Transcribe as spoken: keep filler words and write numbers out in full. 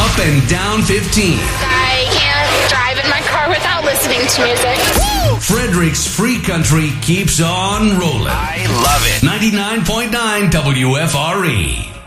Up and Down fifteen. I can't drive in my car without listening to music. Woo! Frederick's Free Country keeps on rolling. I love it. ninety-nine point nine W F R E.